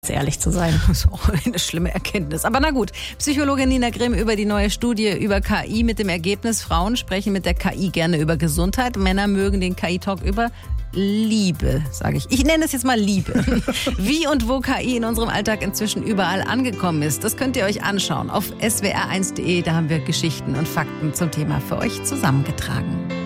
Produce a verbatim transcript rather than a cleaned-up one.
ehrlich zu sein. Das ist auch eine schlimme Erkenntnis. Aber na gut, Psychologin Nina Grimm über die neue Studie über K I mit dem Ergebnis, Frauen sprechen mit der K I gerne über Gesundheit, Männer mögen den K I-Talk über Liebe, sage ich. Ich nenne es jetzt mal Liebe. Wie und wo K I in unserem Alltag inzwischen überall angekommen ist, das könnt ihr euch anschauen auf s w r eins punkt de. Da haben wir Geschichten und Fakten zum Thema für euch zusammengetragen.